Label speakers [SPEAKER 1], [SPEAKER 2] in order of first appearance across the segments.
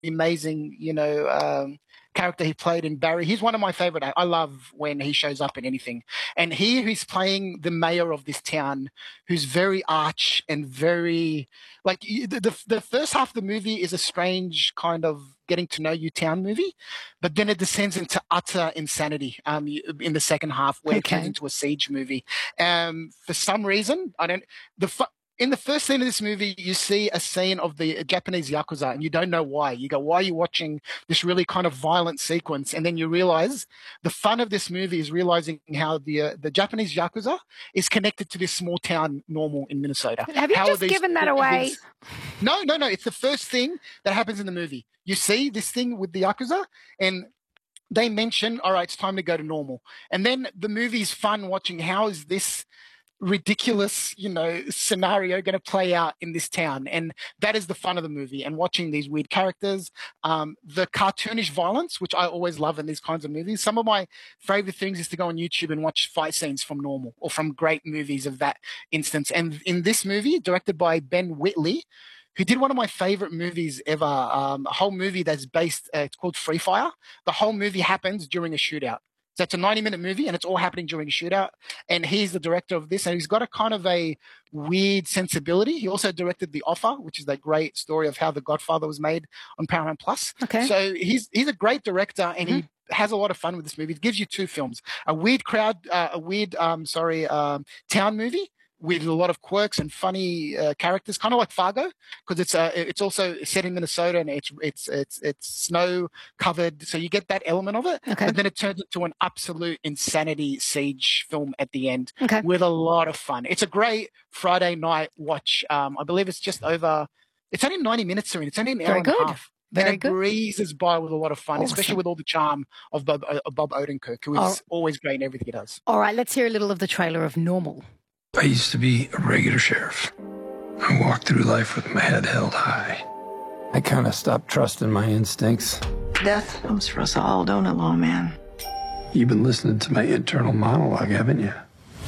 [SPEAKER 1] amazing, character he played in Barry. He's one of my favorite. I love when he shows up in anything. And here he's playing the mayor of this town, who's very arch and very like the first half of the movie is a strange kind of getting to know you town movie, but then it descends into utter insanity in the second half where it turns into a siege movie. For some reason, I don't the. In the first scene of this movie, you see a scene of the Japanese Yakuza, and you don't know why. You go, why are you watching this really kind of violent sequence? And then you realize the fun of this movie is realizing how the Japanese Yakuza is connected to this small town Normal in Minnesota.
[SPEAKER 2] Have you just given that away?
[SPEAKER 1] No. It's the first thing that happens in the movie. You see this thing with the Yakuza, and they mention, all right, it's time to go to Normal. And then the movie's fun watching how is this ridiculous, scenario going to play out in this town. And that is the fun of the movie, and watching these weird characters, the cartoonish violence, which I always love in these kinds of movies. Some of my favorite things is to go on YouTube and watch fight scenes from Normal or from great movies of that instance. And in this movie, directed by Ben Whitley, who did one of my favorite movies ever, a whole movie that's based, it's called Free Fire. The whole movie happens during a shootout. So it's a 90-minute movie, and it's all happening during a shootout. And he's the director of this, and he's got a kind of a weird sensibility. He also directed The Offer, which is that great story of how The Godfather was made on Paramount Plus.
[SPEAKER 2] Okay.
[SPEAKER 1] So he's a great director, and he has a lot of fun with this movie. It gives you two films: a weird town movie with a lot of quirks and funny characters, kind of like Fargo, because it's also set in Minnesota, and it's snow covered, so you get that element of it.
[SPEAKER 2] Okay.
[SPEAKER 1] But then it turns into an absolute insanity siege film at the end,
[SPEAKER 2] Okay.
[SPEAKER 1] with a lot of fun. It's a great Friday night watch. I believe it's just over. It's only 90 minutes, Serena. It's only an hour and a half.
[SPEAKER 2] Very
[SPEAKER 1] good. Breezes by with a lot of fun, especially with all the charm of Bob Odenkirk, who is always great in everything he does.
[SPEAKER 2] All right, let's hear a little of the trailer of Normal.
[SPEAKER 3] I used to be a regular sheriff. I walked through life with my head held high. I kind of stopped trusting my instincts.
[SPEAKER 4] Death comes for us all, don't it, lawman?
[SPEAKER 3] You've been listening to my internal monologue, haven't you?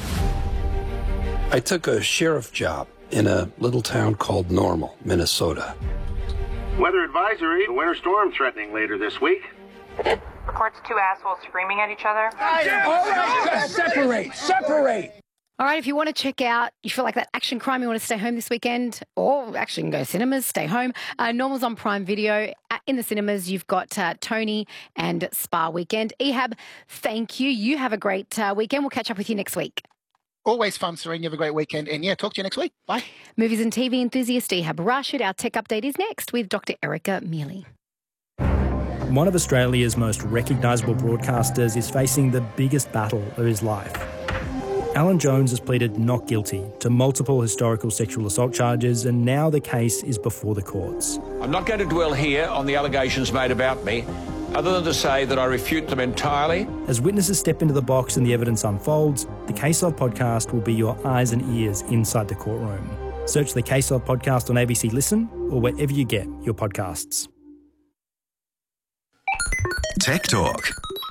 [SPEAKER 3] I took a sheriff job in a little town called Normal, Minnesota.
[SPEAKER 5] Weather advisory, winter storm threatening later this week.
[SPEAKER 6] Reports two assholes screaming at each other.
[SPEAKER 3] All right, separate.
[SPEAKER 2] All right, if you want to check out, you feel like that action crime, you want to stay home this weekend, or actually you can go to cinemas, stay home. Normal's on Prime Video. In the cinemas, you've got Tony and Spa Weekend. Ehab, thank you. You have a great weekend. We'll catch up with you next week.
[SPEAKER 1] Always fun, Serene. You have a great weekend. And talk to you next week. Bye.
[SPEAKER 2] Movies and TV enthusiast Ehab Rashid. Our tech update is next with Dr. Erica Mealy.
[SPEAKER 7] One of Australia's most recognisable broadcasters is facing the biggest battle of his life. Alan Jones has pleaded not guilty to multiple historical sexual assault charges, and now the case is before the courts.
[SPEAKER 8] I'm not going to dwell here on the allegations made about me, other than to say that I refute them entirely.
[SPEAKER 7] As witnesses step into the box and the evidence unfolds, the Case Of podcast will be your eyes and ears inside the courtroom. Search the Case Of podcast on ABC Listen or wherever you get your podcasts.
[SPEAKER 9] Tech Talk.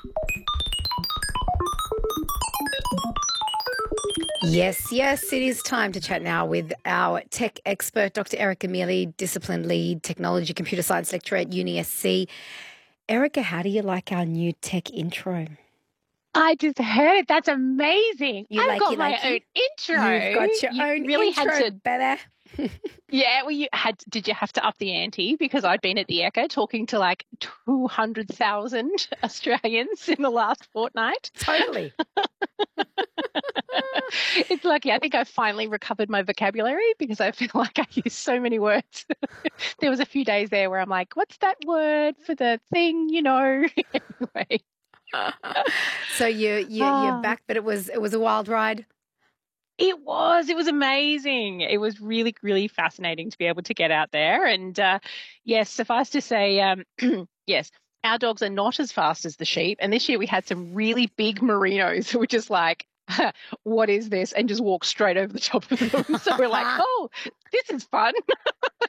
[SPEAKER 2] Yes, it is time to chat now with our tech expert, Dr. Erica Mealy, Discipline Lead, Technology Computer Science Lecturer at UniSC. Erica, how do you like our new tech intro?
[SPEAKER 10] I just heard it. That's amazing. I've got my own intro.
[SPEAKER 2] You've got your own
[SPEAKER 10] really
[SPEAKER 2] intro,
[SPEAKER 10] had to,
[SPEAKER 2] better.
[SPEAKER 10] Yeah, well, did you have to up the ante? Because I'd been at the Echo talking to like 200,000 Australians in the last fortnight.
[SPEAKER 2] Totally.
[SPEAKER 10] It's lucky. I think I finally recovered my vocabulary because I feel like I use so many words. There was a few days there where I'm like, what's that word for the thing, Anyway.
[SPEAKER 2] So you're back, but it was a wild ride.
[SPEAKER 10] It was amazing. It was really, really fascinating to be able to get out there. And yes, suffice to say, yes, our dogs are not as fast as the sheep. And this year we had some really big merinos who were just like, what is this? And just walked straight over the top of them. So we're like, oh, this is fun.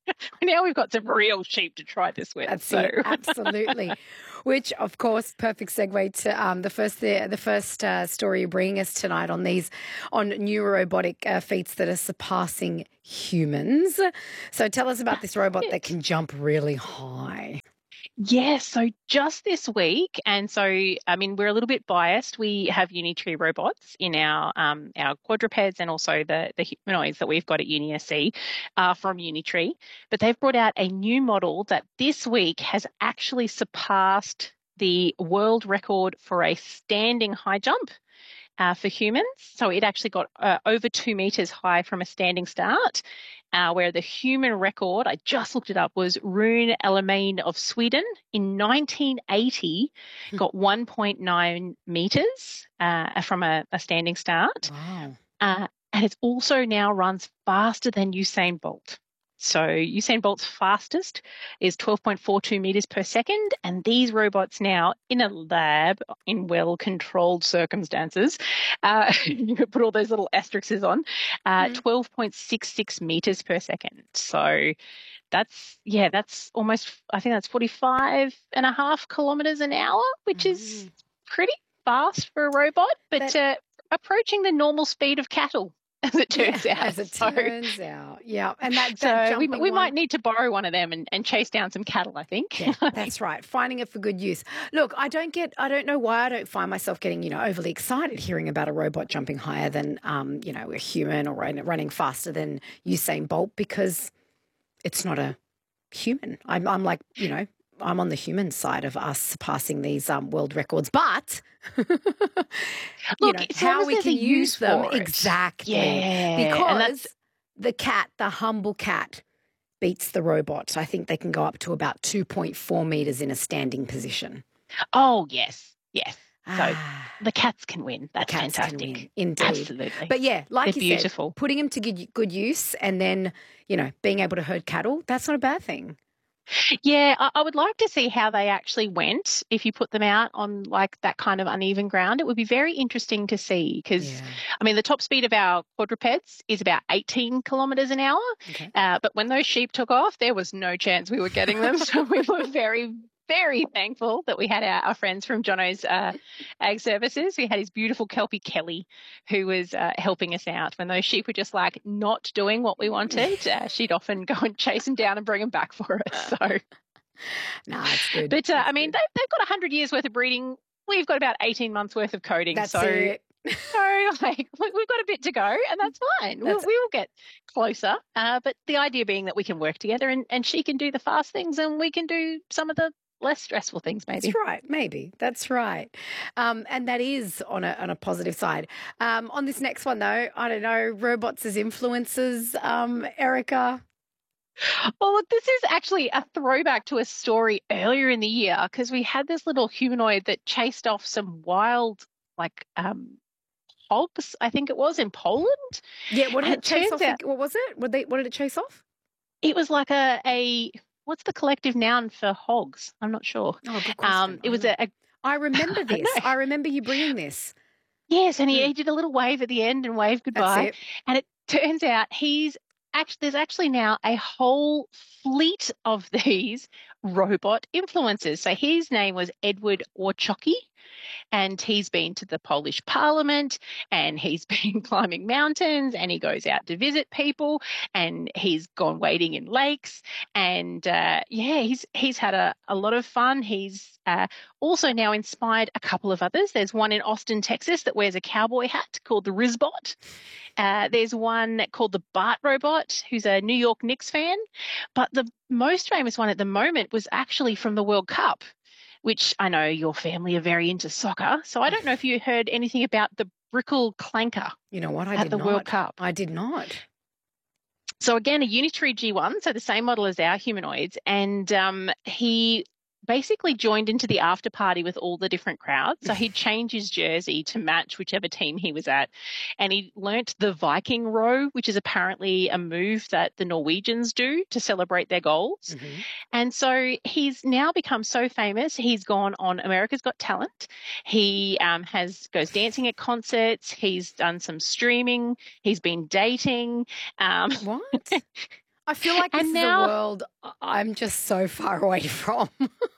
[SPEAKER 10] Now we've got some real sheep to try this with.
[SPEAKER 2] That's it, absolutely. Which, of course, perfect segue to the first story you're bringing us tonight on new robotic feats that are surpassing humans. So tell us about this robot that can jump really high.
[SPEAKER 10] Yes, so just this week, and so I mean we're a little bit biased. We have Unitree robots in our quadrupeds and also the humanoids that we've got at UniSC from Unitree, but they've brought out a new model that this week has actually surpassed the world record for a standing high jump for humans. So it actually got over 2 meters high from a standing start. Where the human record, I just looked it up, was Rune Ellermein of Sweden in 1980, got 1.9 meters from a standing start.
[SPEAKER 2] Wow.
[SPEAKER 10] And it also now runs faster than Usain Bolt. So Usain Bolt's fastest is 12.42 meters per second, and these robots now in a lab in well-controlled circumstances, you could put all those little asterisks on, 12.66 meters per second. So that's almost, I think that's 45.5 kilometers an hour, which is pretty fast for a robot, but approaching the normal speed of cattle. As it turns out. Yeah. And that
[SPEAKER 2] we
[SPEAKER 10] might need to borrow one of them and chase down some cattle, I think.
[SPEAKER 2] Yeah, that's right. Finding it for good use. Look, I don't know why I don't find myself getting, overly excited hearing about a robot jumping higher than, a human or running faster than Usain Bolt, because it's not a human. I'm like, I'm on the human side of us surpassing these world records, but how we can use them exactly.
[SPEAKER 10] Yeah,
[SPEAKER 2] because the humble cat beats the robot. I think they can go up to about 2.4 meters in a standing position.
[SPEAKER 10] Oh, yes. So the cats can win. That's fantastic.
[SPEAKER 2] Can win, indeed.
[SPEAKER 10] Absolutely.
[SPEAKER 2] But yeah, like
[SPEAKER 10] They're
[SPEAKER 2] you
[SPEAKER 10] beautiful.
[SPEAKER 2] said, putting them to good use and then, being able to herd cattle, that's not a bad thing.
[SPEAKER 10] Yeah, I would like to see how they actually went if you put them out on like that kind of uneven ground. It would be very interesting to see because, I mean, the top speed of our quadrupeds is about 18 kilometres an hour.
[SPEAKER 2] Okay.
[SPEAKER 10] But when those sheep took off, there was no chance we were getting them. So we were very, very thankful that we had our friends from Jono's Ag Services. We had his beautiful Kelpie Kelly who was helping us out. When those sheep were just like not doing what we wanted, she'd often go and chase them down and bring them back for us. So,
[SPEAKER 2] no, it's good.
[SPEAKER 10] But I mean, they've got 100 years worth of breeding. We've got about 18 months worth of coding.
[SPEAKER 2] That's
[SPEAKER 10] so
[SPEAKER 2] it.
[SPEAKER 10] So, like, we've got a bit to go, and that's fine. We will get closer. But the idea being that we can work together, and she can do the fast things, and we can do some of the less stressful things, maybe.
[SPEAKER 2] That's right, maybe. That's right. And that is on a positive side. On this next one, though, I don't know, robots as influencers, Erica.
[SPEAKER 10] Well, look, this is actually a throwback to a story earlier in the year because we had this little humanoid that chased off some wild, hogs, I think it was, in Poland.
[SPEAKER 2] Yeah, what did it chase off? What was it? What did it chase off?
[SPEAKER 10] It was like a what's the collective noun for hogs? I'm not sure.
[SPEAKER 2] Oh, good question.
[SPEAKER 10] It was
[SPEAKER 2] I remember this. I remember you bringing this.
[SPEAKER 10] Yes, and he did a little wave at the end and waved goodbye.
[SPEAKER 2] That's it.
[SPEAKER 10] And it turns out there's actually now a whole fleet of these robot influencers. So his name was Edward Orchocki, and he's been to the Polish Parliament, and he's been climbing mountains, and he goes out to visit people, and he's gone wading in lakes, and he's had a lot of fun. He's also now inspired a couple of others. There's one in Austin, Texas that wears a cowboy hat called the Rizbot. There's one called the Bart Robot, who's a New York Knicks fan. But the most famous one at the moment was actually from the World Cup, which I know your family are very into soccer. So I don't know if you heard anything about the Brickle Clanker.
[SPEAKER 2] You know what?
[SPEAKER 10] At the World Cup.
[SPEAKER 2] I did not.
[SPEAKER 10] So again, a Unitree G1, so the same model as our humanoids. And he basically joined into the after party with all the different crowds. So he'd change his jersey to match whichever team he was at. And he learnt the Viking row, which is apparently a move that the Norwegians do to celebrate their goals.
[SPEAKER 2] Mm-hmm.
[SPEAKER 10] And so he's now become so famous. He's gone on America's Got Talent. He goes dancing at concerts. He's done some streaming. He's been dating.
[SPEAKER 2] What? I feel like this is a world I'm just so far away from.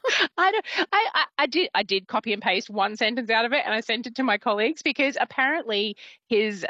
[SPEAKER 10] I did copy and paste one sentence out of it, and I sent it to my colleagues because apparently his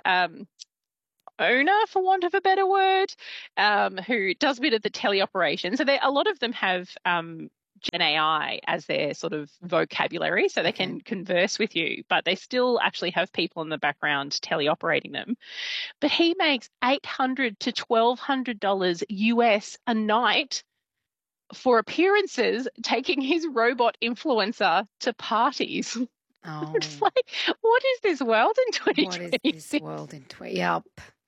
[SPEAKER 10] owner, for want of a better word, who does a bit of the teleoperation. So a lot of them have Gen AI as their sort of vocabulary, so they can converse with you, but they still actually have people in the background teleoperating them. But he makes $800 to $1,200 US a night for appearances, taking his robot influencer to parties.
[SPEAKER 2] Oh.
[SPEAKER 10] It's like, what is this world in 2020?
[SPEAKER 2] What is this world in 2020? Yep.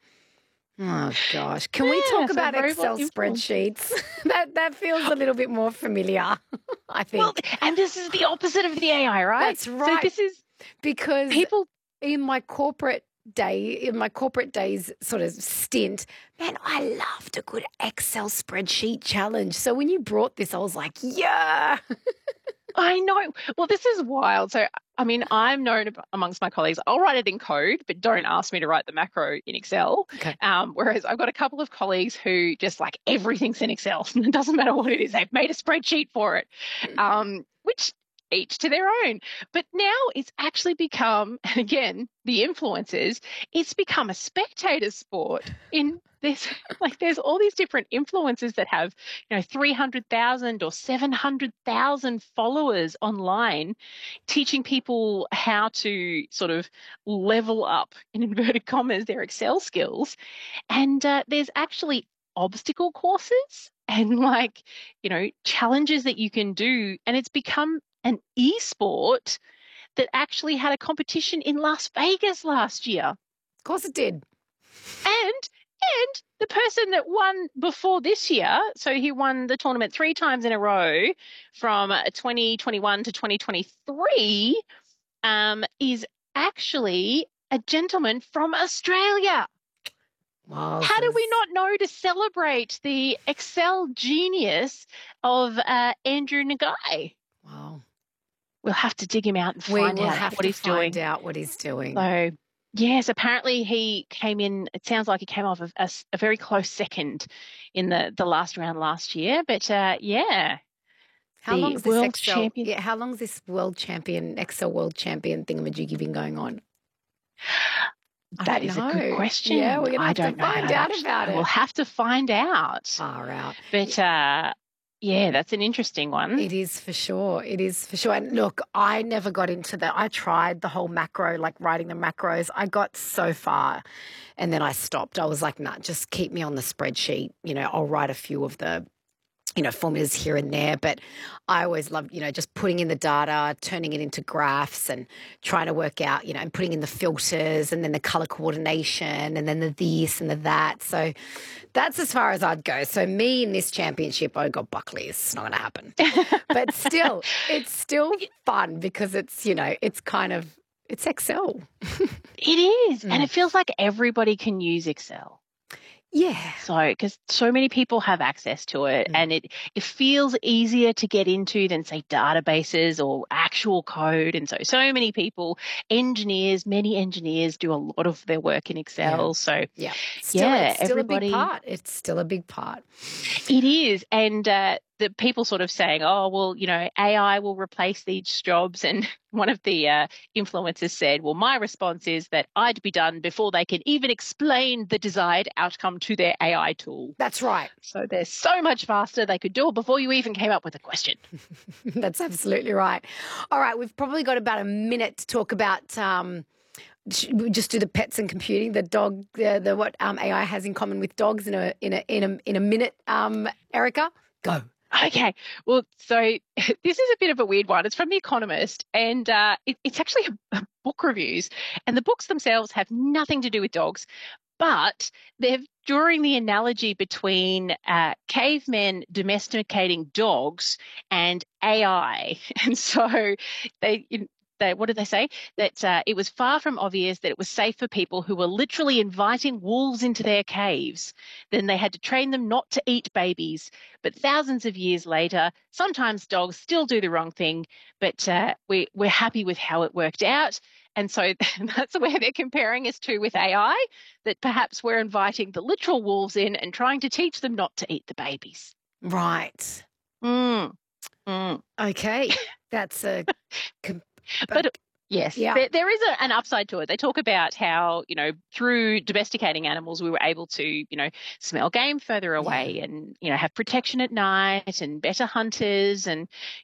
[SPEAKER 2] Oh, gosh. Can we talk about Excel spreadsheets? that feels a little bit more familiar, I think.
[SPEAKER 10] Well, and this is the opposite of the AI, right?
[SPEAKER 2] That's right.
[SPEAKER 10] So this is
[SPEAKER 2] because people in my corporate days sort of stint, man, I loved a good Excel spreadsheet challenge. So when you brought this, I was like, yeah.
[SPEAKER 10] I know. Well, this is wild. So, I mean, I'm known amongst my colleagues, I'll write it in code, but don't ask me to write the macro in Excel.
[SPEAKER 2] Okay.
[SPEAKER 10] Whereas I've got a couple of colleagues who just like everything's in Excel. It doesn't matter what it is. They've made a spreadsheet for it, which each to their own. But now it's actually become, and again, the influencers, it's become a spectator sport in this. Like there's all these different influencers that have, 300,000 or 700,000 followers online, teaching people how to sort of level up, in inverted commas, their Excel skills. And there's actually obstacle courses and challenges that you can do. And it's become an e-sport that actually had a competition in Las Vegas last year.
[SPEAKER 2] Of course it did.
[SPEAKER 10] And the person that won before this year, so he won the tournament 3 times in a row from 2021 to 2023, is actually a gentleman from Australia.
[SPEAKER 2] Wow.
[SPEAKER 10] How do we not know to celebrate the Excel genius of Andrew Nagai?
[SPEAKER 2] Wow.
[SPEAKER 10] We'll have to dig him out and find out what he's doing. So, yes, apparently he came in, it sounds like he came off of a very close second in the last round last year. But, yeah.
[SPEAKER 2] How long is this Excel? Yeah, how long is this Excel world champion thingamajiggy been going on?
[SPEAKER 10] That is a good question.
[SPEAKER 2] Yeah, we're going to have to find out about it.
[SPEAKER 10] We'll have to find out.
[SPEAKER 2] Far out.
[SPEAKER 10] But, yeah, that's an interesting one.
[SPEAKER 2] It is for sure. And look, I never got into that. I tried the whole macro, like writing the macros. I got so far and then I stopped. I was like, nah, just keep me on the spreadsheet. I'll write a few of the, formulas here and there. But I always loved, just putting in the data, turning it into graphs and trying to work out, and putting in the filters and then the color coordination and then the this and the that. So that's as far as I'd go. So me in this championship, I got Buckley. It's not going to happen. But still, it's still fun because it's, it's Excel.
[SPEAKER 10] It is. And it feels like everybody can use Excel.
[SPEAKER 2] Yeah.
[SPEAKER 10] So, because so many people have access to it and it feels easier to get into than, say, databases or actual code. And so many people, many engineers do a lot of their work in Excel.
[SPEAKER 2] Yeah.
[SPEAKER 10] So,
[SPEAKER 2] yeah. It's still a big part. It's still a big part.
[SPEAKER 10] It is. And the people sort of saying, oh, well, AI will replace these jobs. And one of the influencers said, well, my response is that I'd be done before they can even explain the desired outcome to their AI tool.
[SPEAKER 2] That's right.
[SPEAKER 10] So they're so much faster. They could do it before you even came up with a question.
[SPEAKER 2] That's absolutely right. All right. We've probably got about a minute to talk about we just do the pets and computing, the dog, the what AI has in common with dogs in a minute. Erica, go.
[SPEAKER 10] Okay. Well, so this is a bit of a weird one. It's from The Economist, and it's actually a book reviews. And the books themselves have nothing to do with dogs, but they're drawing the analogy between cavemen domesticating dogs and AI. And so what did they say? That it was far from obvious that it was safe for people who were literally inviting wolves into their caves. Then they had to train them not to eat babies. But thousands of years later, sometimes dogs still do the wrong thing, but we're happy with how it worked out. And so that's where they're comparing us to with AI, that perhaps we're inviting the literal wolves in and trying to teach them not to eat the babies.
[SPEAKER 2] Right. Okay. That's a...
[SPEAKER 10] But yes, there is an upside to it. They talk about how, through domesticating animals, we were able to, smell game further away and, have protection at night and better hunters. And,